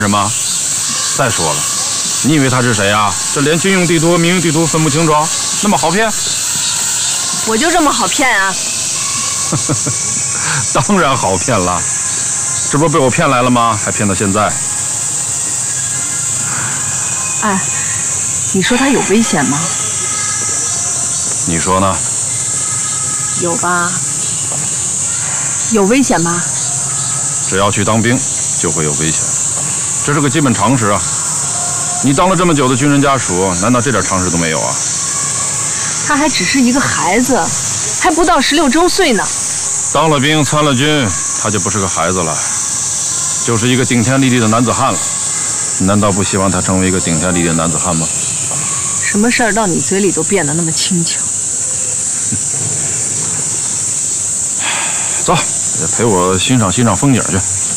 什么？再说了，你以为他是谁啊？这连军用地图、民用地图分不清楚，那么好骗？ 我就这么好骗啊？ 当然好骗了，这不被我骗来了吗？还骗到现在。 哎，你说他有危险吗？ 你说呢？ 有吧？有危险吧？ 只要去当兵，就会有危险，这是个基本常识啊。你当了这么久的军人家属，难道这点常识都没有啊？ 他还只是一个孩子，还不到16周岁呢。 当了兵，参了军，他就不是个孩子了，就是一个顶天立地的男子汉了。你难道不希望他成为一个顶天立地的男子汉吗？ 什么事儿到你嘴里都变得那么轻巧。 走，陪我欣赏欣赏风景去。